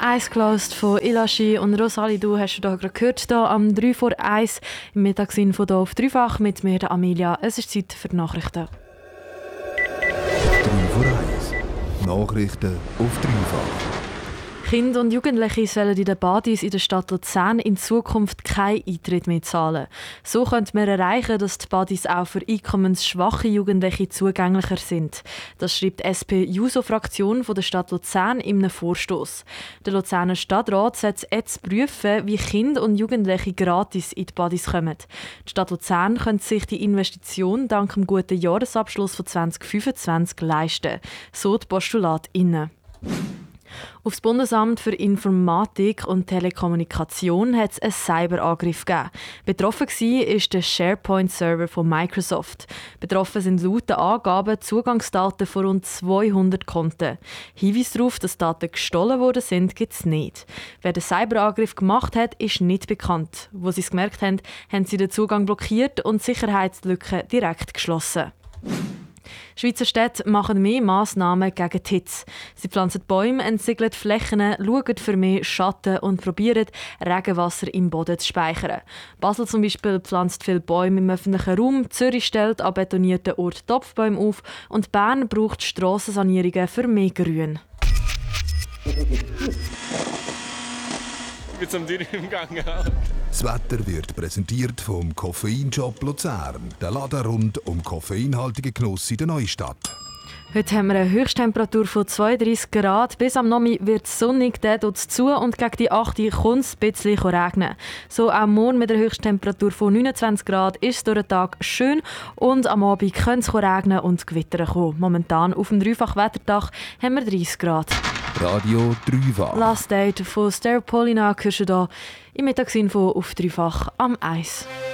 Eyes Closed von Ilashi und Rosalie, du hast du da gerade gehört, hier am 3 vor 1 im Mittagssinn von hier auf Dreifach mit mir, der Amelia. Es ist Zeit für die Nachrichten. 3 vor 1. Nachrichten auf Dreifach. Kinder und Jugendliche sollen in den Badis in der Stadt Luzern in Zukunft keinen Eintritt mehr zahlen. So könnte man erreichen, dass die Badis auch für einkommensschwache Jugendliche zugänglicher sind. Das schreibt die SP-JUSO-Fraktion der Stadt Luzern in einem Vorstoss. Der Luzerner Stadtrat sollte jetzt prüfen, wie Kinder und Jugendliche gratis in die Badis kommen. Die Stadt Luzern könnte sich die Investition dank dem guten Jahresabschluss von 2025 leisten. So die PostulatInnen. Auf das Bundesamt für Informatik und Telekommunikation hat es einen Cyberangriff gegeben. Betroffen war der SharePoint-Server von Microsoft. Betroffen sind laut den Angaben Zugangsdaten von rund 200 Konten. Hinweise darauf, dass Daten gestohlen worden sind, gibt es nicht. Wer den Cyberangriff gemacht hat, ist nicht bekannt. Wo sie es gemerkt haben, haben sie den Zugang blockiert und die Sicherheitslücke direkt geschlossen. Schweizer Städte machen mehr Massnahmen gegen die Hitze. Sie pflanzen Bäume, entsiegeln Flächen, schauen für mehr Schatten und probieren, Regenwasser im Boden zu speichern. Basel zum Beispiel pflanzt viele Bäume im öffentlichen Raum, Zürich stellt an betonierten Orten Topfbäume auf und Bern braucht Strassensanierungen für mehr Grün. Jetzt am Tür im Gang. Das Wetter wird präsentiert vom Koffeinshop Luzern. Der Laden rund um koffeinhaltigen Genuss in der Neustadt. Heute haben wir eine Höchsttemperatur von 32 Grad. Bis am Nachmittag wird es sonnig, der tut es zu und gegen die 8 Uhr kommt es ein bisschen regnen. So auch morgen mit der Höchsttemperatur von 29 Grad ist es durch den Tag schön und am Abend könnte es regnen und Gewitter kommen. Momentan auf dem Dreifach-Wetterdach haben wir 30 Grad. Radio Dreifach. Last Date von Staropolina hörst du hier im Mittagsinfo auf Dreifach am Eis.